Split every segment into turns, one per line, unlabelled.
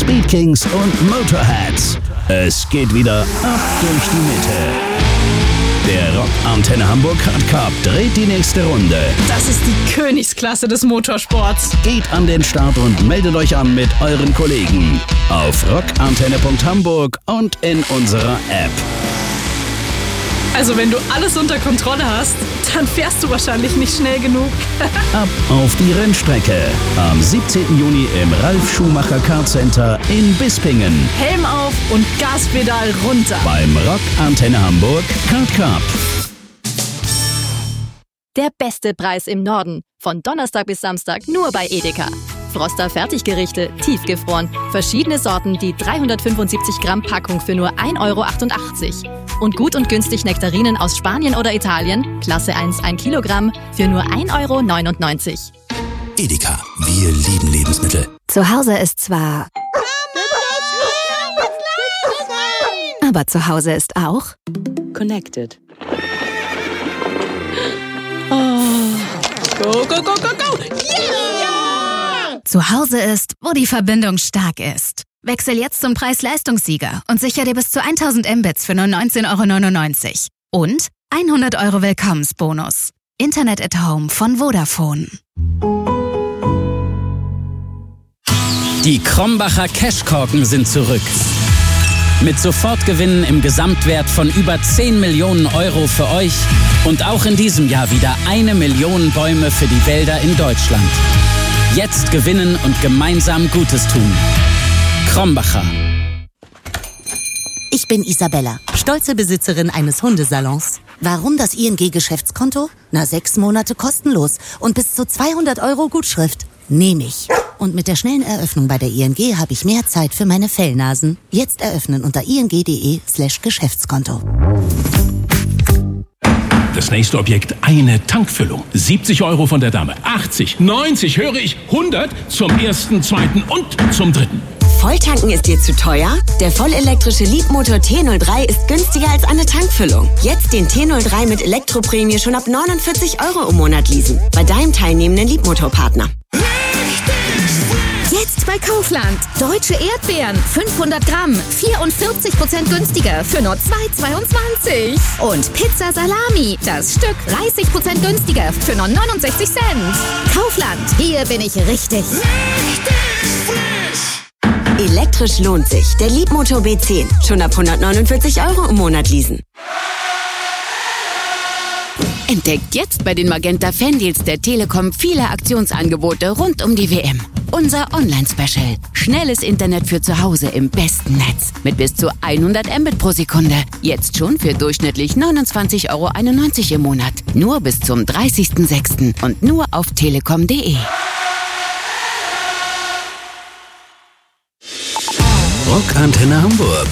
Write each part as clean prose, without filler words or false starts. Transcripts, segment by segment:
Speed Kings und Motorheads. Es geht wieder ab durch die Mitte. Der Rock Antenne Hamburg Kart Cup dreht die nächste Runde.
Das ist die Königsklasse des Motorsports.
Geht an den Start und meldet euch an mit euren Kollegen auf rockantenne.hamburg und in unserer App.
Also wenn du alles unter Kontrolle hast, dann fährst du wahrscheinlich nicht schnell genug.
Ab auf die Rennstrecke. Am 17. Juni im Ralf Schumacher Kart Center in Bispingen.
Helm auf und Gaspedal runter.
Beim Rock Antenne Hamburg Kart Cup.
Der beste Preis im Norden. Von Donnerstag bis Samstag nur bei Edeka. Froster Fertiggerichte, tiefgefroren. Verschiedene Sorten, die 375 Gramm Packung für nur 1,88 €. Und gut und günstig Nektarinen aus Spanien oder Italien, Klasse 1 1 Kilogramm, für nur 1,99 €.
Edeka, wir lieben Lebensmittel.
Zu Hause ist zwar... Aber zu Hause ist auch...
Connected.
Go, go, go, go, go!
Yeah! Zu Hause ist, wo die Verbindung stark ist. Wechsel jetzt zum Preis-Leistungssieger und sicher dir bis zu 1000 Mbits für nur 19,99 € und 100 € Willkommensbonus. Internet at Home von Vodafone.
Die Krombacher Cashkorken sind zurück. Mit Sofortgewinnen im Gesamtwert von über 10 Millionen € für euch und auch in diesem Jahr wieder 1 Million Bäume für die Wälder in Deutschland. Jetzt gewinnen und gemeinsam Gutes tun. Krombacher.
Ich bin Isabella, stolze Besitzerin eines Hundesalons. Warum das ING-Geschäftskonto? 6 Monate kostenlos und bis zu 200 € Gutschrift. Nehme ich. Und mit der schnellen Eröffnung bei der ING habe ich mehr Zeit für meine Fellnasen. Jetzt eröffnen unter ing.de/Geschäftskonto.
Das nächste Objekt, eine Tankfüllung. 70 € von der Dame, 80, 90, höre ich, 100 zum ersten, zweiten und zum dritten.
Volltanken ist dir zu teuer? Der vollelektrische Leapmotor T03 ist günstiger als eine Tankfüllung. Jetzt den T03 mit Elektroprämie schon ab 49 € im Monat leasen. Bei deinem teilnehmenden Leapmotor-Partner.
Jetzt bei Kaufland. Deutsche Erdbeeren, 500 Gramm, 44% günstiger für nur 2,22 €. Und Pizza Salami, das Stück 30% günstiger für nur 69 Cent. Kaufland, hier bin ich richtig.
Elektrisch lohnt sich. Der Leapmotor B10. Schon ab 149 € im Monat leasen.
Entdeckt jetzt bei den Magenta Fandeals der Telekom viele Aktionsangebote rund um die WM. Unser Online-Special. Schnelles Internet für zu Hause im besten Netz. Mit bis zu 100 Mbit pro Sekunde. Jetzt schon für durchschnittlich 29,91 € im Monat. Nur bis zum 30.06. und nur auf telekom.de.
Rock Antenne Hamburg.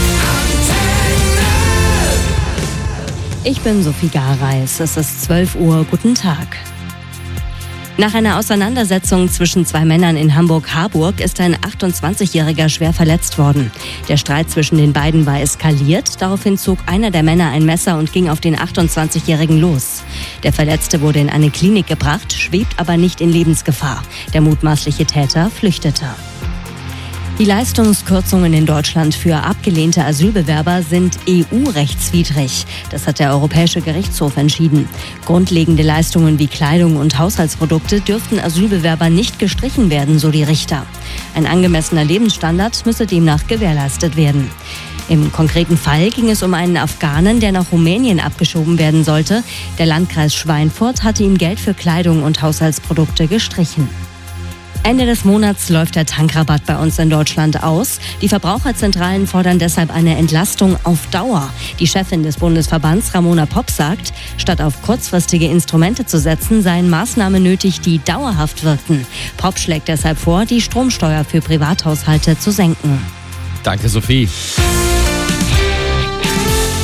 Ich bin Sophie Gareis. Es ist 12 Uhr. Guten Tag. Nach einer Auseinandersetzung zwischen zwei Männern in Hamburg-Harburg ist ein 28-Jähriger schwer verletzt worden. Der Streit zwischen den beiden war eskaliert. Daraufhin zog einer der Männer ein Messer und ging auf den 28-Jährigen los. Der Verletzte wurde in eine Klinik gebracht, schwebt aber nicht in Lebensgefahr. Der mutmaßliche Täter flüchtete. Die Leistungskürzungen in Deutschland für abgelehnte Asylbewerber sind EU-rechtswidrig. Das hat der Europäische Gerichtshof entschieden. Grundlegende Leistungen wie Kleidung und Haushaltsprodukte dürften Asylbewerber nicht gestrichen werden, so die Richter. Ein angemessener Lebensstandard müsse demnach gewährleistet werden. Im konkreten Fall ging es um einen Afghanen, der nach Rumänien abgeschoben werden sollte. Der Landkreis Schweinfurt hatte ihm Geld für Kleidung und Haushaltsprodukte gestrichen. Ende des Monats läuft der Tankrabatt bei uns in Deutschland aus. Die Verbraucherzentralen fordern deshalb eine Entlastung auf Dauer. Die Chefin des Bundesverbands, Ramona Popp, sagt, statt auf kurzfristige Instrumente zu setzen, seien Maßnahmen nötig, die dauerhaft wirkten. Popp schlägt deshalb vor, die Stromsteuer für Privathaushalte zu senken.
Danke, Sophie.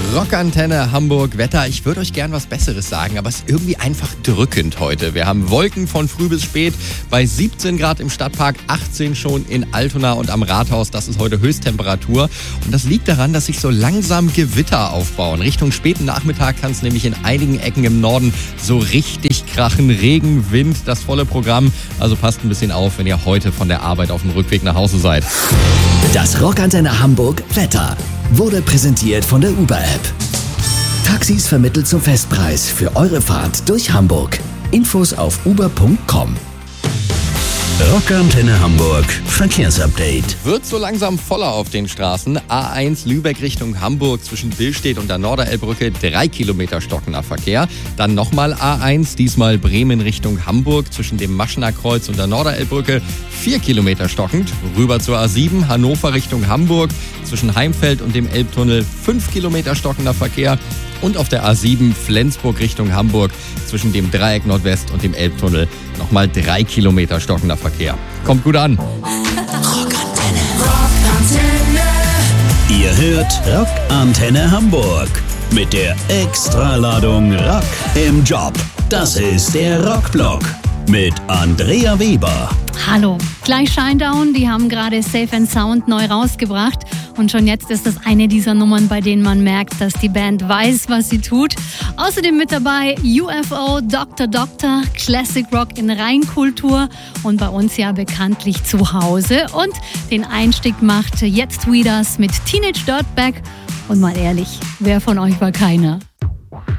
Rockantenne Hamburg, Wetter. Ich würde euch gern was Besseres sagen, aber es ist irgendwie einfach drückend heute. Wir haben Wolken von früh bis spät bei 17 Grad im Stadtpark, 18 schon in Altona und am Rathaus. Das ist heute Höchsttemperatur. Und das liegt daran, dass sich so langsam Gewitter aufbauen. Richtung späten Nachmittag kann es nämlich in einigen Ecken im Norden so richtig krachen. Regen, Wind, das volle Programm. Also passt ein bisschen auf, wenn ihr heute von der Arbeit auf dem Rückweg nach Hause seid.
Das Rockantenne Hamburg Wetter wurde präsentiert von der Uber-App. Taxis vermittelt zum Festpreis für eure Fahrt durch Hamburg. Infos auf uber.com. Rockantenne Hamburg Verkehrsupdate.
Wird so langsam voller auf den Straßen. A1 Lübeck Richtung Hamburg zwischen Billstedt und der Norderelbbrücke 3 Kilometer stockender Verkehr. Dann nochmal A1, diesmal Bremen Richtung Hamburg zwischen dem Maschener Kreuz und der Norderelbbrücke 4 Kilometer stockend. Rüber zur A7 Hannover Richtung Hamburg zwischen Heimfeld und dem Elbtunnel 5 Kilometer stockender Verkehr. Und auf der A7 Flensburg Richtung Hamburg zwischen dem Dreieck Nordwest und dem Elbtunnel nochmal 3 Kilometer stockender Verkehr. Kommt gut an.
Rockantenne. Ihr hört Rockantenne Hamburg mit der Extraladung Rock im Job. Das ist der Rockblock mit Andrea Weber.
Hallo, gleich Shinedown, die haben gerade Safe and Sound neu rausgebracht und schon jetzt ist das eine dieser Nummern, bei denen man merkt, dass die Band weiß, was sie tut. Außerdem mit dabei UFO, Dr. Classic Rock in Reinkultur und bei uns ja bekanntlich zu Hause. Und den Einstieg macht jetzt Weeders mit Teenage Dirtbag und mal ehrlich, wer von euch war keiner?